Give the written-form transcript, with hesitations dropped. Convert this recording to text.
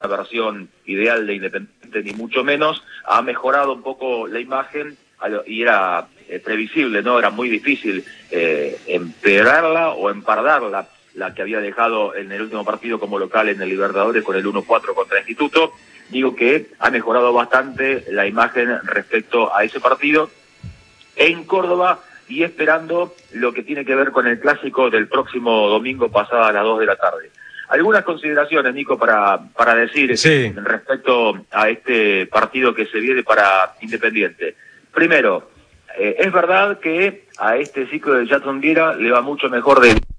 versión ideal de Independiente, ni mucho menos. Ha mejorado un poco la imagen y era previsible, ¿no? Era muy difícil empeorarla o empardarla, la que había dejado en el último partido como local en el Libertadores con el 1-4 contra Instituto. Digo que ha mejorado bastante la imagen respecto a ese partido en Córdoba, y esperando lo que tiene que ver con el clásico del próximo domingo pasado a las 2 de la tarde. Algunas consideraciones, Nico, para decir respecto a este partido que se viene para Independiente. Primero, es verdad que a este ciclo de Jackson Viera le va mucho mejor de